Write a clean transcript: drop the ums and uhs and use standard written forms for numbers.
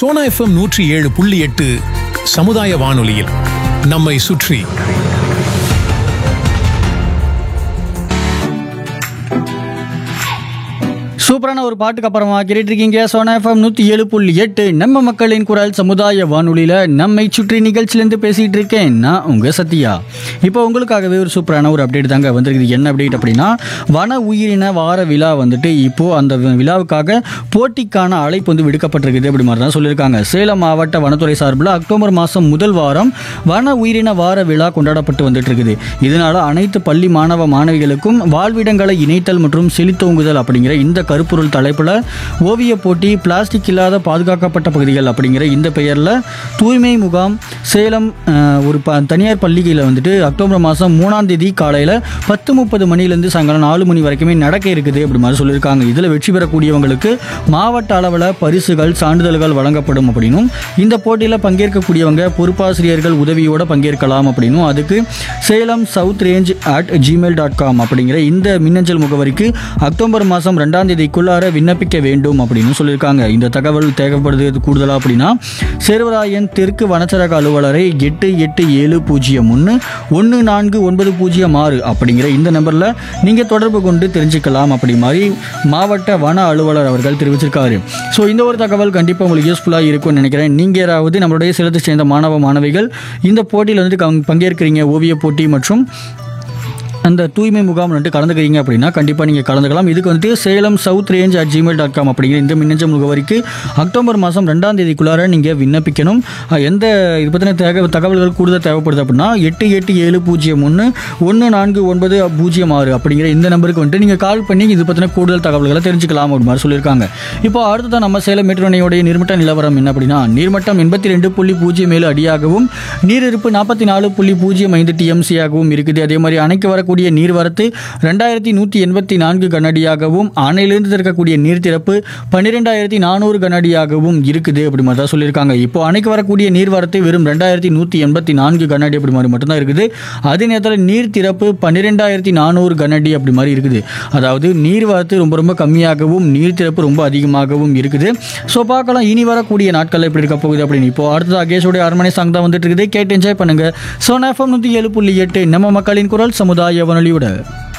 Sona FM 107.8 சமுதாய வானொலியில் நம்மை சுற்றி. சூப்பரான ஒரு பாட்டுக்கு அப்புறமா கேட்டுருக்கீங்க சோனா எஃப்எம் 107.8 நம்ம மக்களின் குரல் சமுதாய வானொலியில் நம்மை சுற்றி நிகழ்ச்சியிலேருந்து பேசிகிட்டு இருக்கேன் நான் உங்கள் சத்யா. இப்போ உங்களுக்காகவே ஒரு சூப்பரான ஒரு அப்டேட் தாங்க வந்திருக்குது. என்ன அப்டேட் அப்படின்னா, வன உயிரின வார விழா வந்துட்டு இப்போது அந்த விழாவுக்காக போட்டிக்கான அழைப்பு வந்து விடுக்கப்பட்டிருக்குது அப்படி மாதிரி தான் சொல்லியிருக்காங்க. சேலம் மாவட்ட வனத்துறை சார்பில் அக்டோபர் மாதம் முதல் வாரம் வன உயிரின வார விழா கொண்டாடப்பட்டு வந்துட்டு இருக்குது. இதனால் அனைத்து பள்ளி மாணவ மாணவிகளுக்கும் வாழ்விடங்களை இணைத்தல் மற்றும் செழித்தோங்குதல் அப்படிங்கிற இந்த கருப்பொருள் தலைப்பில் ஓவிய போட்டி, பிளாஸ்டிக் இல்லாத பாதுகாக்கப்பட்ட பகுதிகள் அப்படிங்கிற இந்த பெயரில் தூய்மை முகாம் சேலம் ஒரு தனியார் பள்ளிகளில் வந்துட்டு அக்டோபர் மாதம் 3ஆம் தேதி காலையில் 10:30 மணிலேருந்து சாயங்காலம் 4 மணி வரைக்குமே நடக்க இருக்குது அப்படி மாதிரி சொல்லியிருக்காங்க. இதில் வெற்றி பெறக்கூடியவங்களுக்கு மாவட்ட அளவில் பரிசுகள், சான்றிதழ்கள் வழங்கப்படும் அப்படின்னும், இந்த போட்டியில் பங்கேற்கக்கூடியவங்க பொறுப்பாசிரியர்கள் உதவியோடு பங்கேற்கலாம் அப்படின்னும், அதுக்கு சேலம் southrange@gmail.com அப்படிங்கிற இந்த மின்னஞ்சல் முகவரிக்கு அக்டோபர் மாதம் 2ஆம் தேதிக்குள்ளார விண்ணப்பிக்க வேண்டும் அப்படின்னு சொல்லியிருக்காங்க. இந்த தகவல் தேவைப்படுது கூடுதலாக அப்படின்னா, சேர்வராயன் தெற்கு வனச்சரக அலுவலரை 8870314906 அப்படிங்கிற இந்த நம்பரில் நீங்கள் தொடர்பு கொண்டு தெரிஞ்சுக்கலாம் அப்படி மாதிரி மாவட்ட வன அலுவலர் அவர்கள் தெரிவிச்சிருக்காரு. ஸோ இந்த ஒரு தகவல் கண்டிப்பாக உங்களுக்கு யூஸ்ஃபுல்லாக இருக்கும்னு நினைக்கிறேன். நீங்கள் யாராவது நம்மளுடைய சேலத்தை சேர்ந்த மாணவ மாணவிகள் இந்த போட்டியில் வந்துட்டு பங்கேற்கிறீங்க, ஓவிய போட்டி மற்றும் அந்த தூய்மை முகாம் வந்துட்டு கலந்துக்கிறீங்க அப்படின்னா கண்டிப்பாக நீங்கள் கலந்துக்கலாம். இதுக்கு வந்துட்டு சேலம் southrange@gmail.com அப்படிங்கிற இந்த மின்னஞ்சல் முகவரிக்கு அக்டோபர் மாதம் 2ஆம் தேதிக்குள்ளார நீங்கள் விண்ணப்பிக்கணும். எந்த இது பற்றின தகவல்கள் கூடுதல் தேவைப்படுது அப்படின்னா 8870314906 அப்படிங்கிற இந்த நம்பருக்கு வந்துட்டு நீங்கள் கால் பண்ணி இது பற்றின கூடுதல் தகவல்களை தெரிஞ்சுக்கலாம் அப்படி மாதிரி சொல்லியிருக்காங்க. இப்போ அடுத்ததான் நம்ம சேலம் மேட்டூர் அணையோடைய நீர்மட்ட நிலவரம் என்ன அப்படின்னா, நீர்மட்டம் 82.07 அடியாகவும் நீரிருப்பு 44.05 TMC-ஆகவும் இருக்குது. அதே மாதிரி அணைக்கு வரக்கூடிய நீர்வரத்து 2184 கனஅடியாகவும் அணையிலிருந்து திறக்கக்கூடிய நீர் திறப்பு 12400 கனஅடியாகவும் இருக்குது அப்படி மாதிரி தான் சொல்லியிருக்காங்க. இப்போ அணைக்கு வரக்கூடிய நீர்வரத்து வெறும் 2184 கனஅடி அப்படி மாதிரி மட்டும்தான் இருக்குது. அதே நேரத்தில் நீர் திறப்பு 12400 கனஅடி அப்படி மாதிரி இருக்குது. அதாவது நீர்வரத்து ரொம்ப ரொம்ப கம்மியாகவும் நீர் திறப்பு ரொம்ப அதிகமாகவும் இருக்குது. ஸோ பார்க்கலாம் இனி வரக்கூடிய நாட்களில் எப்படி இருக்க போகுது அப்படின்னு. இப்போ அடுத்தது அகேஷோடைய அரண்மனை சாங் தான் வந்துட்டு இருக்குது. கேட்டு என்ஜாய் பண்ணுங்க. சோனா எஃப்எம் 107.8 நம்ம மக்களின் குரல் சமுதாய வானொலியோட